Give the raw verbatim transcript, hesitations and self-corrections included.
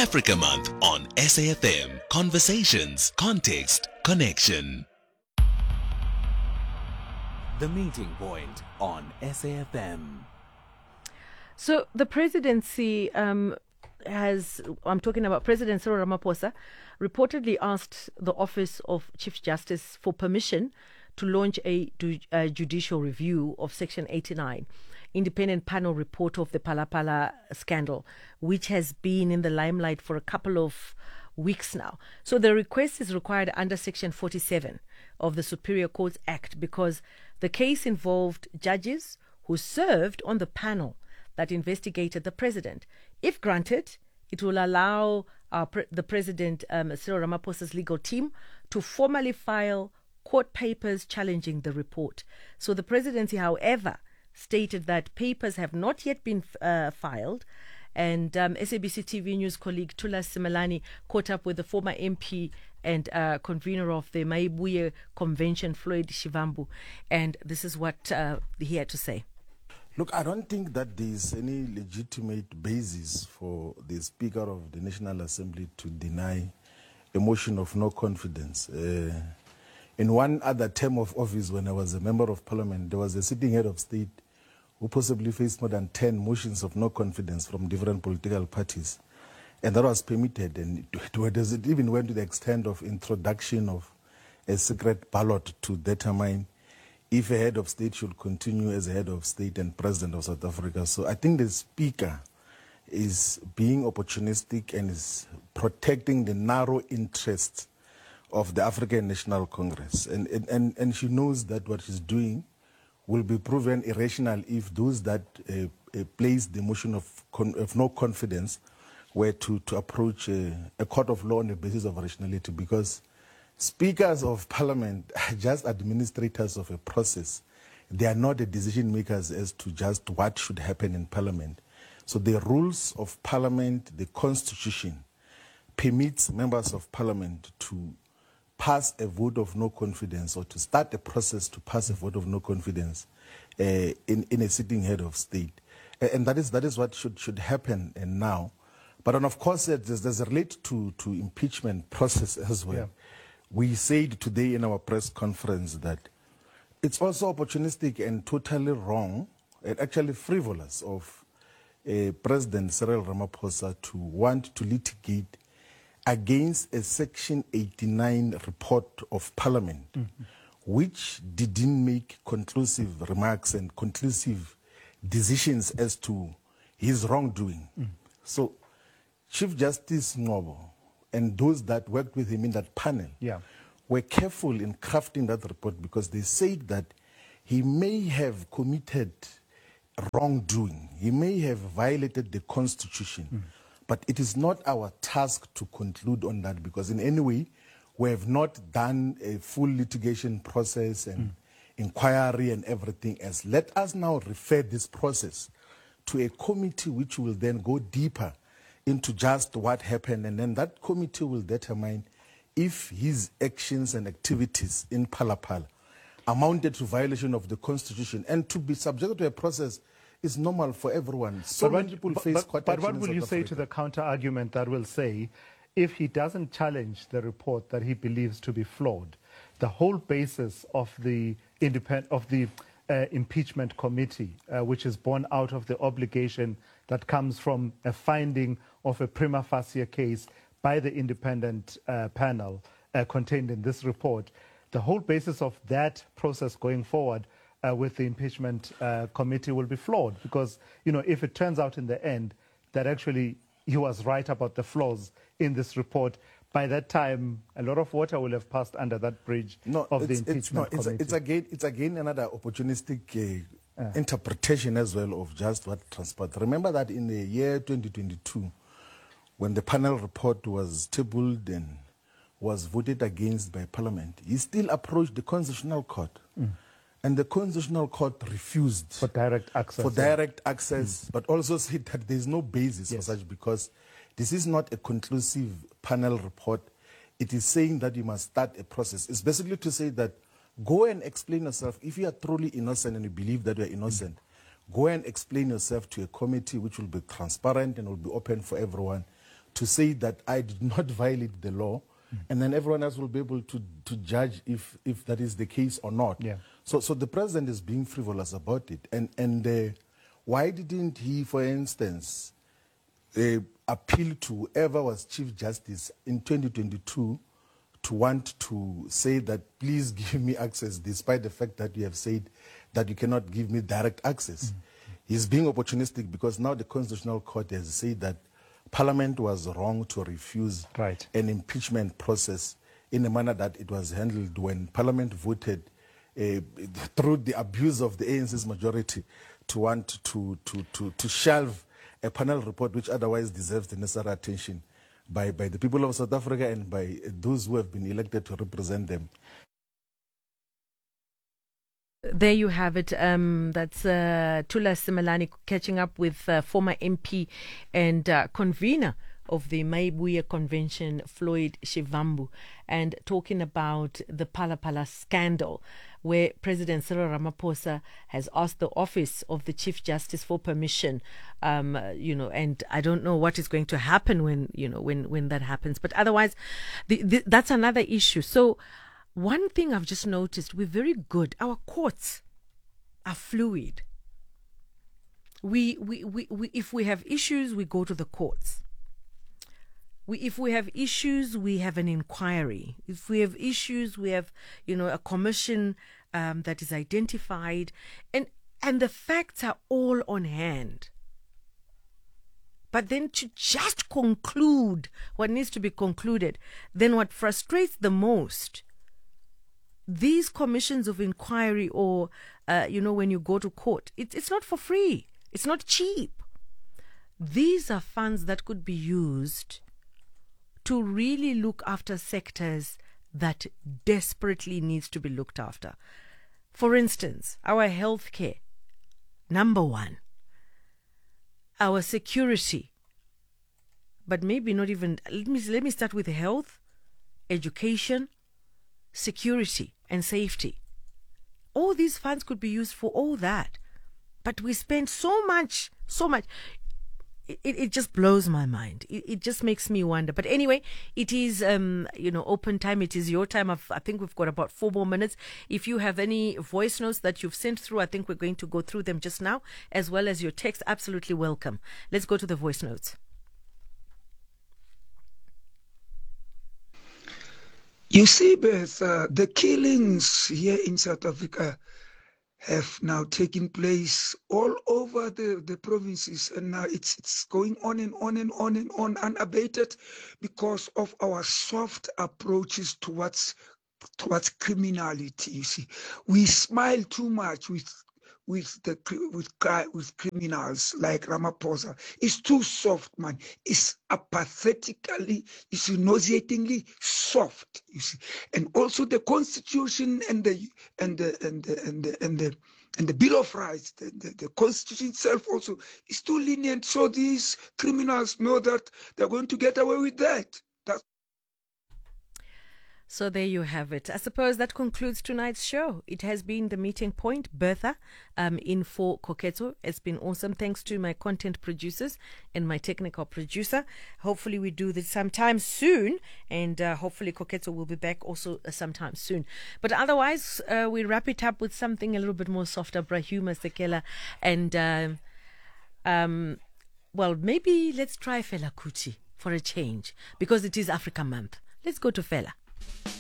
Africa Month on S A F M. Conversations, context, connection. The Meeting Point on S A F M. So the presidency um, has, I'm talking about President Cyril Ramaphosa, reportedly asked the Office of Chief Justice for permission to launch a, a judicial review of Section eighty-nine, independent panel report of the Phala-Phala scandal, which has been in the limelight for a couple of weeks now. So the request is required under Section forty-seven of the Superior Courts Act because the case involved judges who served on the panel that investigated the president. If granted, it will allow our pre- the president, um, Cyril Ramaphosa's legal team, to formally file court papers challenging the report. So the presidency, however, stated that papers have not yet been uh, filed. And um, S A B C T V News colleague Tula Simelani caught up with the former M P and uh, convener of the Maibuye Convention, Floyd Shivambu. And this is what uh, he had to say. Look, I don't think that there is any legitimate basis for the Speaker of the National Assembly to deny a motion of no confidence. Uh, in one other term of office, when I was a member of parliament, there was a sitting head of state who possibly faced more than ten motions of no confidence from different political parties. And that was permitted. And it, it, it even went to the extent of introduction of a secret ballot to determine if a head of state should continue as a head of state and president of South Africa. So I think the Speaker is being opportunistic and is protecting the narrow interests of the African National Congress. And, and, and she knows that what she's doing will be proven irrational if those that uh, uh, place the motion of, con- of no confidence were to, to approach uh, a court of law on the basis of rationality, because speakers of parliament are just administrators of a process. They are not the decision makers as to just what should happen in parliament. So the rules of parliament, the constitution, permits members of parliament to pass a vote of no confidence or to start a process to pass a vote of no confidence uh, in, in a sitting head of state. Uh, and that is that is what should, should happen uh, now. But then of course, uh, there's, there's a relate to, to impeachment process as well. Yeah. We said today in our press conference that it's also opportunistic and totally wrong and actually frivolous of uh, President Cyril Ramaphosa to want to litigate against a Section eighty-nine report of Parliament, mm-hmm. which didn't make conclusive remarks and conclusive decisions as to his wrongdoing. Mm. So Chief Justice Ngobo and those that worked with him in that panel yeah. were careful in crafting that report because they said that he may have committed wrongdoing. He may have violated the Constitution. Mm. But it is not our task to conclude on that because in any way, we have not done a full litigation process and mm. inquiry and everything else. Let us now refer this process to a committee which will then go deeper into just what happened, and then that committee will determine if his actions and activities in Phala-Phala amounted to violation of the Constitution. And to be subjected to a process is normal for everyone. So but many people but, face but, court But action what will in you South say Africa. to the counter-argument that will say, if he doesn't challenge the report that he believes to be flawed, the whole basis of the independent of the uh, impeachment committee, uh, which is born out of the obligation that comes from a finding of a prima facie case by the independent uh, panel uh, contained in this report, the whole basis of that process going forward Uh, with the impeachment uh, committee will be flawed because, you know, if it turns out in the end that actually he was right about the flaws in this report, by that time a lot of water will have passed under that bridge no, of the it's, impeachment it's, no, it's, committee. it's, again, it's again another opportunistic uh, uh. interpretation as well of just what transpired. Remember that in the year twenty twenty-two, when the panel report was tabled and was voted against by Parliament, he still approached the Constitutional Court. Mm. And the Constitutional Court refused for direct access, for yeah. direct access, mm. but also said that there is no basis yes. for such because this is not a conclusive panel report. It is saying that you must start a process. It's basically to say that go and explain yourself. If you are truly innocent and you believe that you are innocent, mm. go and explain yourself to a committee which will be transparent and will be open for everyone to say that I did not violate the law, mm. and then everyone else will be able to, to judge if, if that is the case or not. Yeah. So, so the president is being frivolous about it. And, and uh, why didn't he, for instance, uh, appeal to whoever was Chief Justice in twenty twenty-two to want to say that, please give me access, despite the fact that you have said that you cannot give me direct access? Mm-hmm. He's being opportunistic because now the Constitutional Court has said that Parliament was wrong to refuse right. an impeachment process in a manner that it was handled when Parliament voted uh, through the abuse of the A N C's majority to want to, to, to, to shelve a panel report which otherwise deserves the necessary attention by, by the people of South Africa and by those who have been elected to represent them. There you have it. Um, that's uh, Tula Simelane catching up with uh, former M P and uh, convener of the Maibuya Convention, Floyd Shivambu, and talking about the Phala Phala scandal, where President Cyril Ramaphosa has asked the office of the Chief Justice for permission, um, you know, and I don't know what is going to happen when, you know, when, when that happens. But otherwise, the, the, that's another issue. So one thing I've just noticed, we're very good. Our courts are fluid. We, we, we, we if we have issues, we go to the courts. We, if we have issues, we have an inquiry. If we have issues, we have, you know, a commission um, that is identified, and and the facts are all on hand. But then to just conclude what needs to be concluded, then what frustrates the most, these commissions of inquiry, or uh, you know, when you go to court, it, it's not for free. It's not cheap. These are funds that could be used to really look after sectors that desperately needs to be looked after. For instance, our healthcare, number one. Our security, but maybe not even, let me, let me start with health, education, security, and safety. All these funds could be used for all that. But we spend so much, so much. It, it just blows my mind. It, it just makes me wonder. But anyway, it is, um, you know, open time. It is your time. I've, I think we've got about four more minutes. If you have any voice notes that you've sent through, I think we're going to go through them just now, as well as your text. Absolutely welcome. Let's go to the voice notes. You see, Beth, uh, the killings here in South Africa have now taken place all over the, the provinces, and now it's it's going on and on and on and on unabated because of our soft approaches towards towards criminality. You see, we smile too much with with the with with criminals like Ramaphosa. It's too soft, man. It's apathetically, it's nauseatingly soft. You see, and also the Constitution and the and the and the and the and the, and the Bill of Rights, the, the, the Constitution itself also is too lenient. So these criminals know that they're going to get away with that. That's So there you have it. I suppose that concludes tonight's show. It has been the meeting point. Bertha, um, in for Koketso. It's been awesome. Thanks to my content producers and my technical producer. Hopefully we do this sometime soon, and uh, hopefully Koketso will be back also uh, sometime soon. But otherwise, uh, we wrap it up with something a little bit more softer. Brahuma Sekela, and um, um, well, maybe let's try Fela Kuti for a change, because it is Africa Month. Let's go to Fela.